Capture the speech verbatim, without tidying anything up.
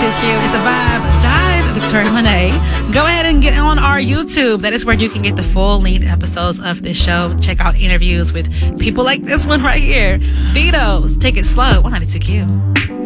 ninety-two Q. It's a vibe. Dive, Victoria Monet. Go ahead and get on our YouTube. That is where you can get the full-length episodes of this show. Check out interviews with people like this one right here. Vito's Take It Slow, one ninety-two Q.